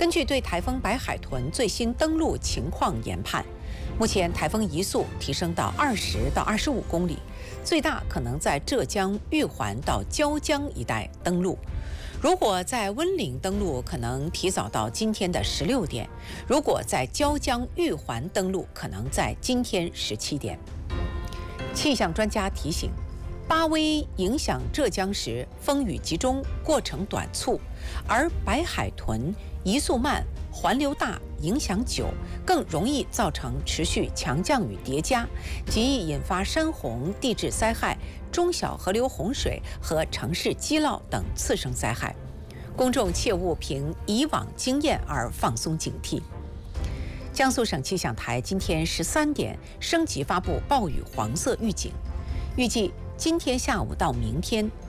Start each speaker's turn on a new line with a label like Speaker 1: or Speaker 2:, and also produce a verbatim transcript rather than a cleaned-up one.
Speaker 1: 根据对台风白海豚最新登陆情况研判，目前台风移速提升到二十到二十五公里，最大可能在浙江玉环到椒江一带登陆。如果在温岭登陆，可能提早到今天的十六点；如果在椒江玉环登陆，可能在今天十七点。气象专家提醒，巴威影响浙江时，风雨集中，过程短促；而白海豚移速慢，环流大，影响久，更容易造成持续强降雨叠加，极易引发山洪、地质灾害、中小河流洪水和城市积涝等次生灾害。公众切勿凭以往经验而放松警惕。江苏省气象台今天十三点升级发布暴雨黄色预警，预计今天下午到明天